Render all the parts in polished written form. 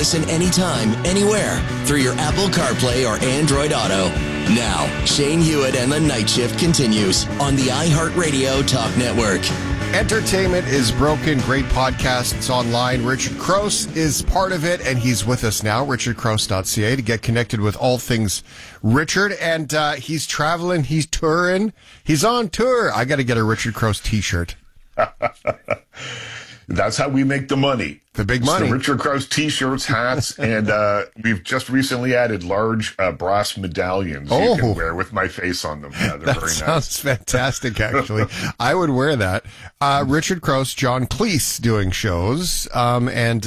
listen anytime, anywhere through your Apple CarPlay or Android Auto. Now, Shane Hewitt and the Night Shift continues on the iHeartRadio Talk Network. Entertainment is broken. Great podcasts online. Richard Crouse is part of it, and he's with us now, richardcrouse.ca, to get connected with all things Richard. And he's traveling. He's touring. He's on tour. I got to get a Richard Crouse T-shirt. That's how we make the money. The big money. The Richard Crouse T-shirts, hats, and we've just recently added large brass medallions you can wear with my face on them. Yeah, they're that very sounds nice. Fantastic, actually. I would wear that. Richard Crouse, John Cleese doing shows, and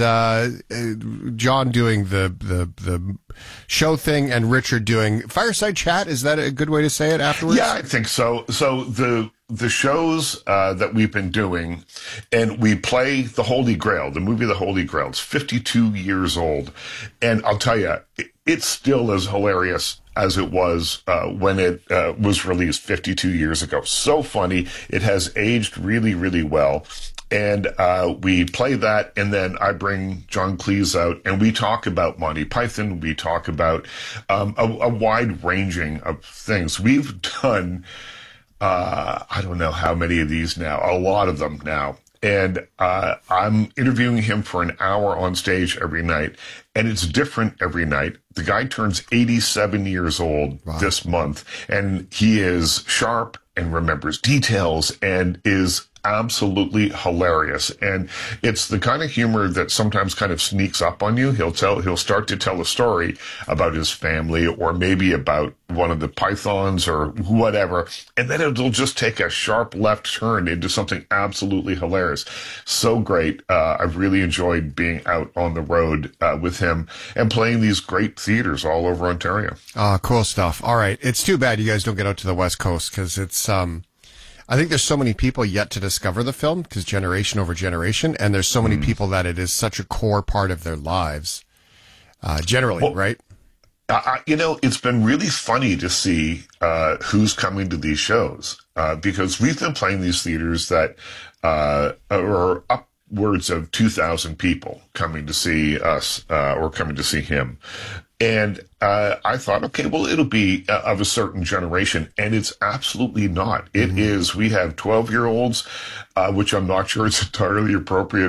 John doing the show thing, and Richard doing fireside chat. Is that a good way to say it afterwards? Yeah, I think so. So the shows that we've been doing, and we play The Holy Grail, the movie The Holy Grail. It's 52 years old. And I'll tell you, it's still as hilarious as it was when it was released 52 years ago. So funny. It has aged really, really well. And we play that, and then I bring John Cleese out, and we talk about Monty Python. We talk about a wide-ranging of things. We've done... I don't know how many of these now, a lot of them now. And I'm interviewing him for an hour on stage every night, and it's different every night. The guy turns 87 years old this month, and he is sharp and remembers details and is absolutely hilarious. And it's the kind of humor that sometimes kind of sneaks up on you. He'll start to tell a story about his family, or maybe about one of the pythons or whatever, and then it'll just take a sharp left turn into something absolutely hilarious. So great. I've really enjoyed being out on the road with him and playing these great theaters all over Ontario. Cool stuff. All right. It's too bad you guys don't get out to the West Coast, because it's I think there's so many people yet to discover the film, because generation over generation, and there's so many people that it is such a core part of their lives, generally, right? It's been really funny to see who's coming to these shows, because we've been playing these theaters that are upwards of 2,000 people coming to see us or coming to see him. And I thought, okay, well, it'll be of a certain generation, and it's absolutely not. It is. We have 12-year-olds, which I'm not sure it's entirely appropriate